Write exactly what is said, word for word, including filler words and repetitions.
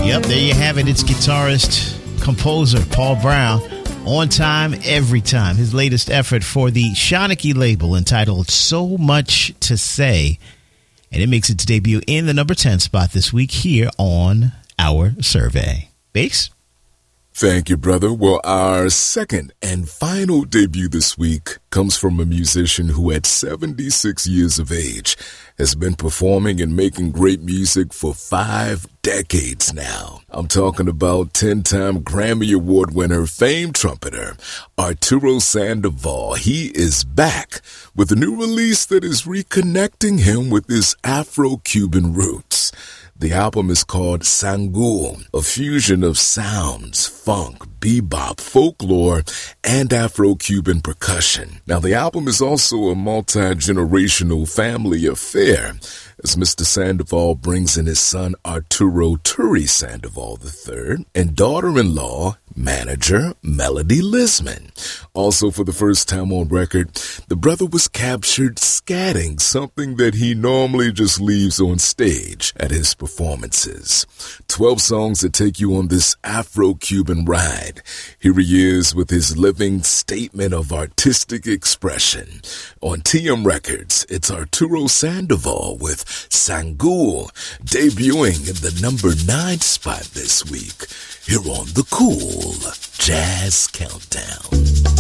Yep, there you have it. It's guitarist, composer Paul Brown. On time, every time. His latest effort for the Shanachie label entitled So Much to Say. And it makes its debut in the number ten spot this week here on Our Survey. Bass? Thank you, brother. Well, our second and final debut this week comes from a musician who at seventy-six years of age has been performing and making great music for five decades now. I'm talking about ten-time Grammy Award winner, famed trumpeter, Arturo Sandoval. He is back with a new release that is reconnecting him with his Afro-Cuban roots. The album is called Sangul, a fusion of sounds, funk, bebop, folklore, and Afro-Cuban percussion. Now, the album is also a multi-generational family affair, as Mister Sandoval brings in his son Arturo Turi Sandoval the third and daughter-in-law, manager Melody Lisman. Also, for the first time on record, the brother was captured scatting, something that he normally just leaves on stage at his performances. Twelve songs that take you on this Afro-Cuban ride. Here he is with his living statement of artistic expression. On T M Records, it's Arturo Sandoval with Sangul, debuting in the number nine spot this week, here on the Cool Jazz Countdown.